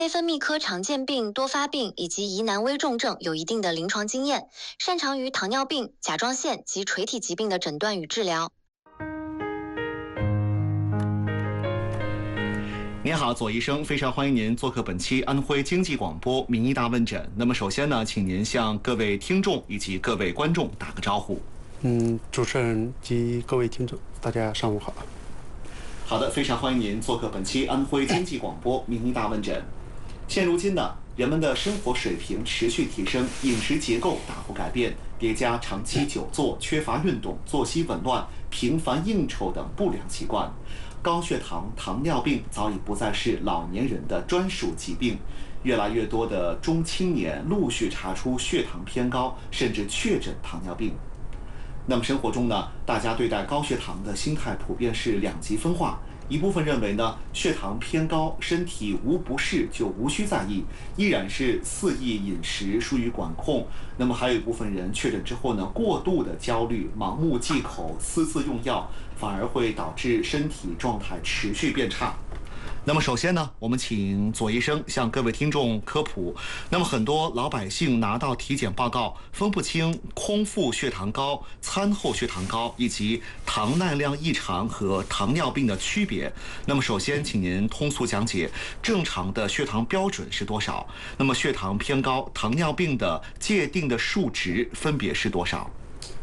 内分泌科常见病、多发病以及疑难危重症有一定的临床经验，擅长于糖尿病、甲状腺及垂体疾病的诊断与治疗。 您好，左医生，非常欢迎您做客本期安徽经济广播名医大问诊。那么首先呢，请您向各位听众以及各位观众打个招呼。 主持人及各位听众，大家上午好。 好的，非常欢迎您做客本期安徽经济广播名医大问诊。现如今呢，人们的生活水平持续提升，饮食结构大幅改变，叠加长期久坐、缺乏运动、作息紊乱、频繁应酬等不良习惯，高血糖、糖尿病早已不再是老年人的专属疾病。越来越多的中青年陆续查出血糖偏高，甚至确诊糖尿病。那么生活中呢，大家对待高血糖的心态普遍是两极分化。一部分认为呢，血糖偏高，身体无不适就无需在意，依然是肆意饮食，疏于管控。那么还有一部分人确诊之后呢，过度的焦虑，盲目忌口，私自用药，反而会导致身体状态持续变差。那么首先呢，我们请左医生向各位听众科普。那么很多老百姓拿到体检报告，分不清空腹血糖高、餐后血糖高以及糖耐量异常和糖尿病的区别。那么首先，请您通俗讲解正常的血糖标准是多少？那么血糖偏高、糖尿病的界定的数值分别是多少？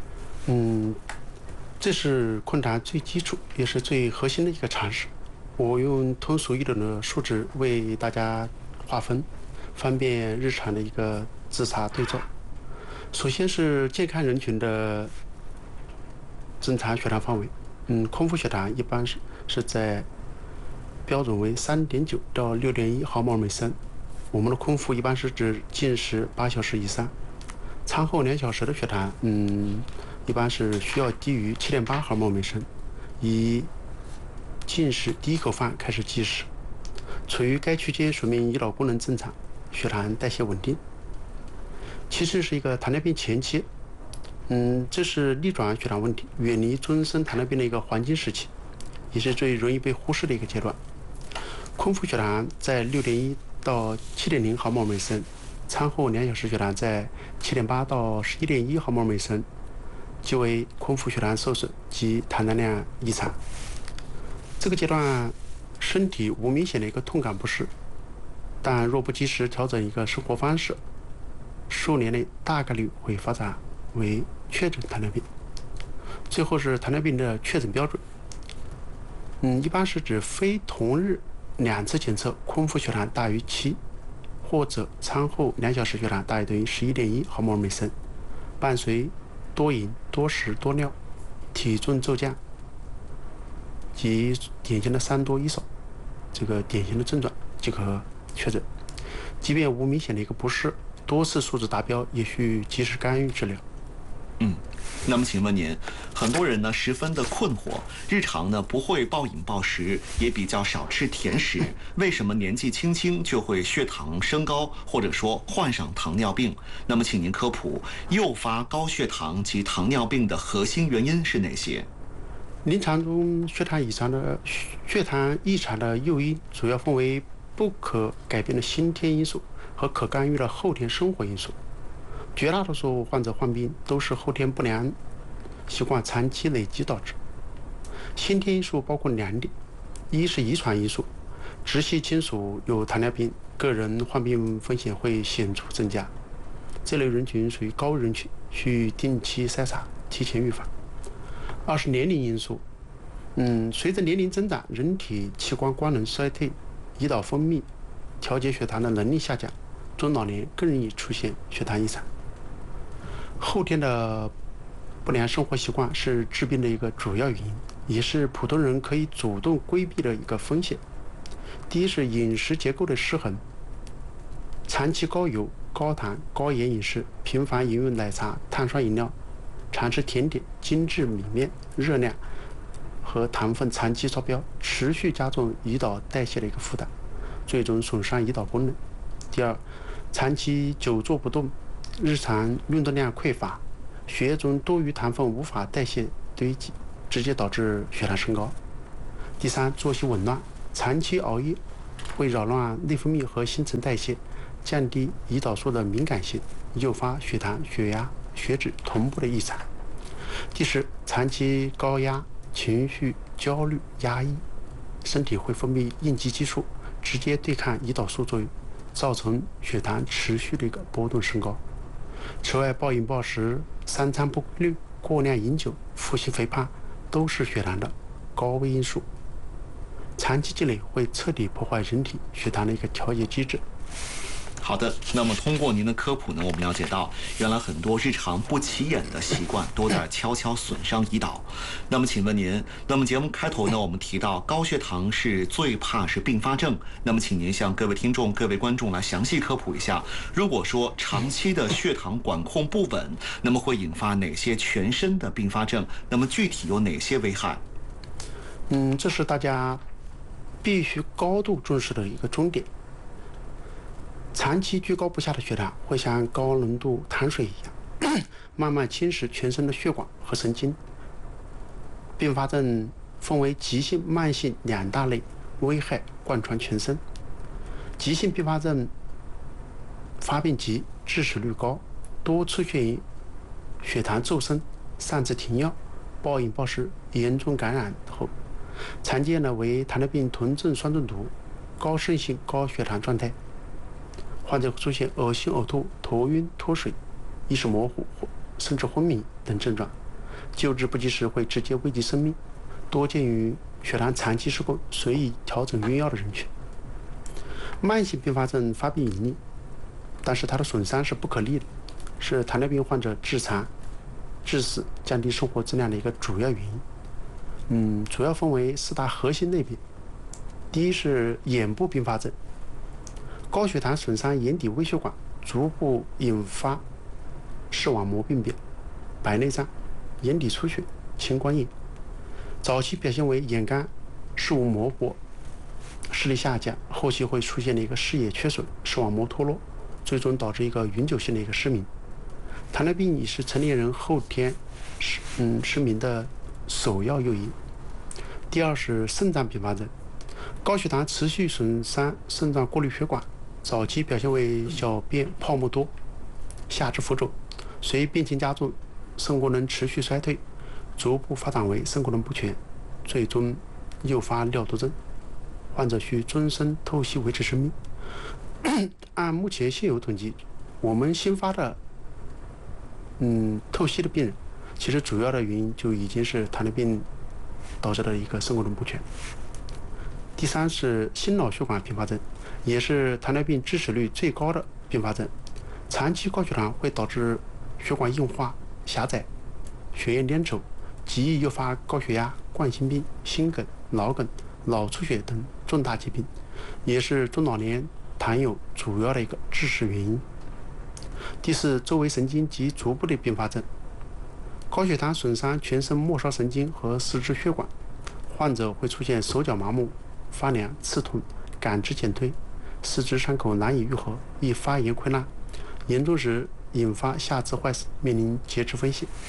这是困难最基础也是最核心的一个常识。我用通俗易懂的数值为大家划分，方便日常的一个自查对照。首先是健康人群的正常血糖范围，空腹血糖一般是在标准为3.9到6.1毫摩尔每升。我们的空腹一般是指进食8小时以上，餐后2小时的血糖，一般是需要低于7.8毫摩尔每升，以进食第一口饭开始计时，处于该区间说明胰岛功能正常，血糖代谢稳定。其次是一个糖尿病前期，这是逆转血糖问题远离终身糖尿病的一个黄金时期，也是最容易被忽视的一个阶段。空腹血糖在6.1到7.0毫摩尔每升，餐后2小时血糖在7.8到11.1毫摩尔每升，即为空腹血糖受损及糖耐量异常。这个阶段身体无明显的一个痛感不适，但若不及时调整一个生活方式，数年内大概率会发展为确诊糖尿病。最后是糖尿病的确诊标准，一般是指非同日2次检测空腹血糖大于7，或者餐后2小时血糖大于等于11.1毫摩尔每升，伴随多饮、多食、多尿、体重骤降及典型的3多1少，这个典型的症状即可确诊。即便无明显的一个不适，多次数值达标，也需及时干预治疗。 那么请问您，很多人呢十分的困惑，日常呢不会暴饮暴食，也比较少吃甜食，为什么年纪轻轻就会血糖升高，或者说患上糖尿病？那么请您科普，诱发高血糖及糖尿病的核心原因是哪些？ 临床中血糖异常的诱因主要分为不可改变的先天因素和可干预的后天生活因素。绝大多数患者患病都是后天不良习惯长期累积导致。先天因素包括2点，一是遗传因素，直系亲属有糖尿病，个人患病风险会显著增加，这类人群属于高危人群，需定期筛查，提前预防。二是年龄因素，随着年龄增长，人体器官功能衰退，胰岛分泌调节血糖的能力下降，中老年更容易出现血糖异常。后天的不良生活习惯是致病的一个主要原因，也是普通人可以主动规避的一个风险。第一是饮食结构的失衡，长期高油、高糖、高盐饮食，频繁饮用奶茶、碳酸饮料，常吃甜点、精致米面，热量和糖分长期超标，持续加重胰岛代谢的一个负担，最终损伤胰岛功能。第二，长期久坐不动，日常运动量匮乏，血液中多余糖分无法代谢堆积，直接导致血糖升高。第三，作息紊乱，长期熬夜， 会扰乱内分泌和新陈代谢，降低胰岛素的敏感性，诱发血糖、血压、血脂同步的异常。第10，长期高压、情绪焦虑、压抑，身体会分泌应激激素，直接对抗胰岛素作用，造成血糖持续的一个波动升高。此外，暴饮暴食、三餐不规律、过量饮酒、腹型肥胖都是血糖的高危因素。长期积累会彻底破坏人体血糖的一个调节机制。 好的，那么通过您的科普呢，我们了解到，原来很多日常不起眼的习惯都在悄悄损伤胰岛。那么请问您，那么节目开头呢，我们提到高血糖是最怕是并发症，那么请您向各位听众、各位观众来详细科普一下，如果说长期的血糖管控不稳，那么会引发哪些全身的并发症？那么具体有哪些危害？ 这是大家必须高度重视的一个重点。长期居高不下的血糖会像高浓度糖水一样，慢慢侵蚀全身的血管和神经。并发症分为急性、慢性2大类，危害贯穿全身。急性并发症发病急，致死率高，多出现于血糖骤升、擅自停药、暴饮暴食、严重感染后。常见的为糖尿病酮症酸中毒、高渗性高血糖状态。患者会出现恶心、呕吐、头晕、脱水、意识模糊，甚至昏迷等症状。救治不及时会直接危及生命，多见于血糖长期失控、随意调整用药的人群。慢性并发症发病隐匿，但是它的损伤是不可逆的，是糖尿病患者致残、致死、降低生活质量的一个主要原因。主要分为4大核心类别。第一是眼部并发症。高血糖损伤眼底微血管，逐步引发视网膜病变、白内障、眼底出血、青光眼。早期表现为眼干、视物模糊、视力下降，后期会出现一个视野缺损、视网膜脱落，最终导致一个永久性的一个失明。糖尿病已是成年人后天失明的首要诱因。第二是肾脏并发症。高血糖持续损伤肾脏过滤血管，早期表现为小便泡沫多、下肢浮肿，随病情加重，肾功能持续衰退，逐步发展为肾功能不全，最终诱发尿毒症，患者需终身透析维持生命。按目前现有统计，我们新发的透析的病人，其实主要的原因就已经是糖尿病导致的一个肾功能不全。第三是心脑血管并发症，也是糖尿病致死率最高的并发症。长期高血糖会导致血管硬化、狭窄、血液粘稠，极易诱发高血压、冠心病、心梗、脑梗、脑出血等重大疾病，也是中老年糖友主要的一个致死原因。第四，周围神经及足部的并发症。高血糖损伤全身末梢神经和四肢血管，患者会出现手脚麻木、发凉、刺痛、感知减退，四肢伤口难以愈合，易发炎溃烂，严重时引发下肢坏死，面临截肢风险。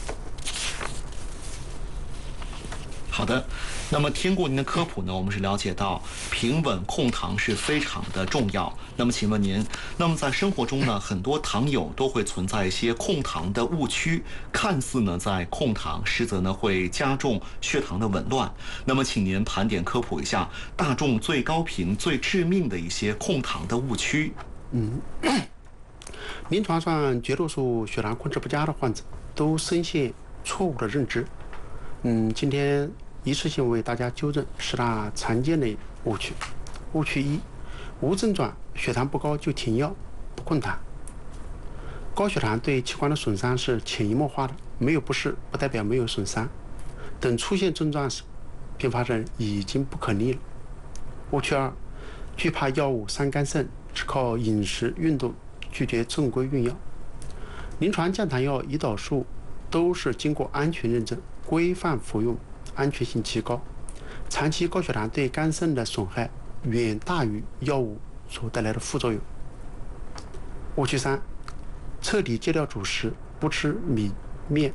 好的，那么听过您的科普呢，我们是了解到平稳控糖是非常的重要。那么请问您，那么在生活中呢，很多糖友都会存在一些控糖的误区，看似呢在控糖，实则呢会加重血糖的紊乱。那么请您盘点科普一下大众最高频、最致命的一些控糖的误区。 临床上绝大多数血糖控制不佳的患者都深陷错误的认知。今天一次性为大家纠正10大常见的误区。误区1：无症状血糖不高就停药不控糖。高血糖对器官的损伤是潜移默化的，没有不适不代表没有损伤。等出现症状时，并发症已经不可逆了。误区2：惧怕药物伤肝肾，只靠饮食运动拒绝正规用药。临床降糖药、胰岛素都是经过安全认证、规范服用，安全性极高。长期高血糖对肝肾的损害远大于药物所带来的副作用。误区3：彻底戒掉主食，不吃米面。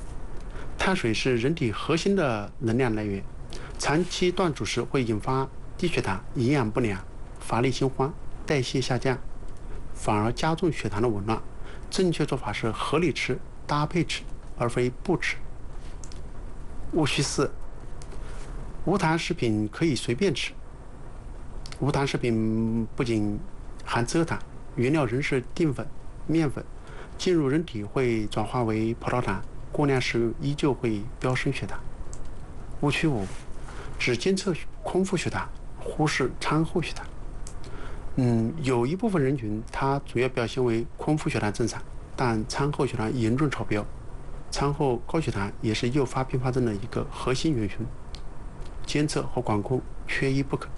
碳水是人体核心的能量来源，长期断主食会引发低血糖、营养不良、乏力心慌、代谢下降，反而加重血糖的紊乱。正确做法是合理吃、搭配吃，而非不吃。误区4：无糖食品可以随便吃。无糖食品不仅含蔗糖，原料仍是淀粉、面粉，进入人体会转化为葡萄糖，过量食用依旧会飙升血糖。误区5：只监测空腹血糖，忽视餐后血糖。有一部分人群，它主要表现为空腹血糖正常，但餐后血糖严重超标。餐后高血糖也是诱发并发症的一个核心元凶，监测和管控缺一不可。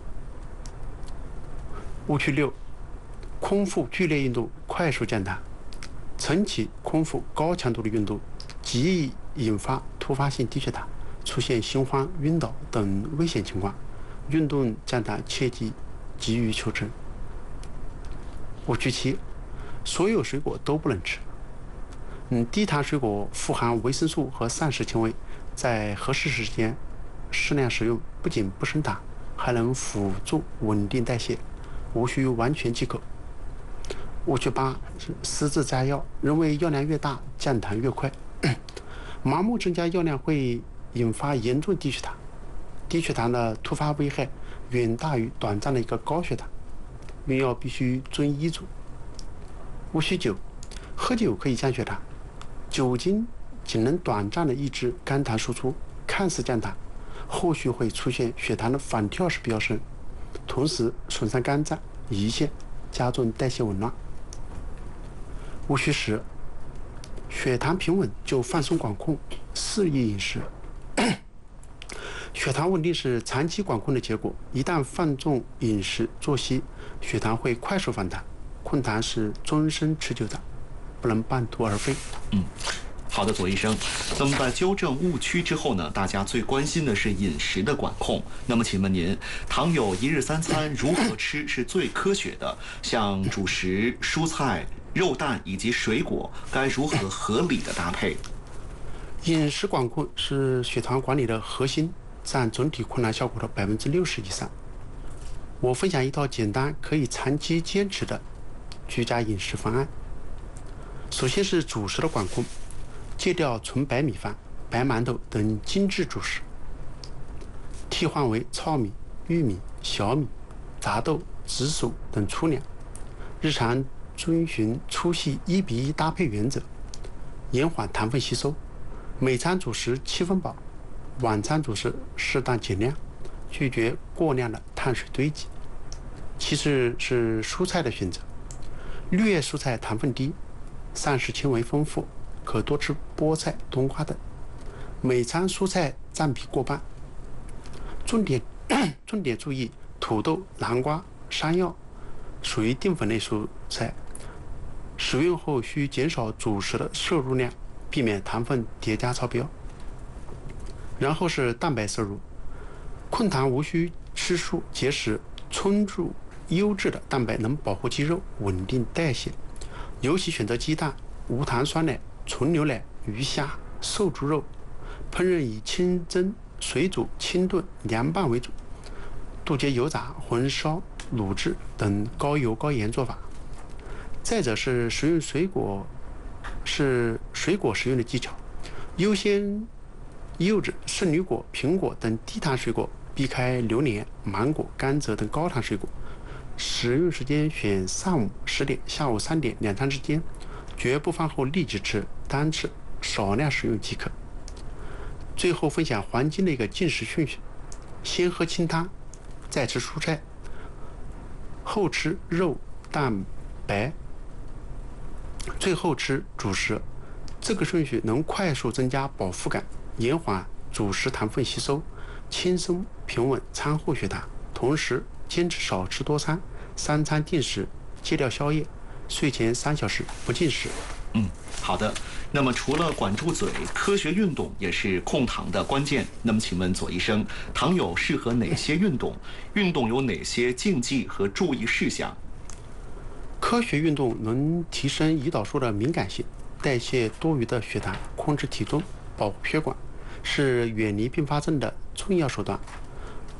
误区6：空腹剧烈运动快速降糖。晨起空腹高强度的运动极易引发突发性低血糖，出现心慌、晕倒等危险情况。运动降糖切忌急于求成。误区7：所有水果都不能吃。低糖水果富含维生素和膳食纤维，在合适时间适量食用，不仅不升糖，还能辅助稳定代谢，无需完全忌口。误区8是私自加药，认为药量越大降糖越快。盲目增加药量会引发严重低血糖，低血糖的突发危害远大于短暂的一个高血糖，用药必须遵医嘱。误区9：喝酒可以降血糖。酒精仅能短暂的抑制肝糖输出，看似降糖，后续会出现血糖的反跳式飙升，同时损伤肝脏、胰腺，加重代谢紊乱。误区10：血糖平稳就放松管控，肆意饮食。血糖稳定是长期管控的结果，一旦放纵饮食作息，血糖会快速反弹。控糖是终身持久的，不能半途而废。 好的，左医生。那么在纠正误区之后呢，大家最关心的是饮食的管控。那么请问您，倘有一日3餐如何吃是最科学的？像主食、蔬菜、肉蛋以及水果，该如何合理的搭配？ 饮食管控是血糖管理的核心，占总体控糖效果的60%以上。我分享一套简单可以长期坚持的居家饮食方案。首先是主食的管控，戒掉纯白米饭、白馒头等精致主食，替换为糙米、玉米、小米、杂豆、紫薯等粗粮。日常遵循粗细1:1搭配原则，延缓糖分吸收。每餐主食7分饱，晚餐主食适当减量，拒绝过量的碳水堆积。其次是蔬菜的选择，绿叶蔬菜糖分低，膳食纤维丰富，可多吃菠菜、冬瓜等。每餐蔬菜占比过半。重点注意，土豆、南瓜、山药属于淀粉类蔬菜，食用后需减少主食的摄入量，避免糖分叠加超标。然后是蛋白摄入，控糖无需吃素节食，充足优质的蛋白能保护肌肉，稳定代谢。尤其选择鸡蛋、无糖酸奶、纯牛奶、鱼虾、瘦猪肉，烹饪以清蒸、水煮、清炖、凉拌为主，杜绝油炸、红烧、卤制等高油高盐做法。再者是食用水果食用的技巧，优先柚子、圣女果、苹果等低糖水果，避开榴莲、芒果、甘蔗等高糖水果。食用时间选上午10点、下午3点两餐之间，绝不饭后立即吃，单吃，少量食用即可。最后分享黄金的一个进食顺序：先喝清汤，再吃蔬菜，后吃肉、蛋白，最后吃主食。这个顺序能快速增加饱腹感，延缓主食糖分吸收，轻松平稳餐后血糖。同时坚持少吃多餐，3餐定时，戒掉宵夜，睡前3小时不进食。 好的。那么除了管住嘴，科学运动也是控糖的关键。那么请问左医生，糖友适合哪些运动？运动有哪些禁忌和注意事项？ 科学运动能提升胰岛素的敏感性，代谢多余的血糖，控制体重，保护血管，是远离并发症的重要手段。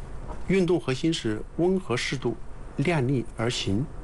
运动核心是温和适度，量力而行。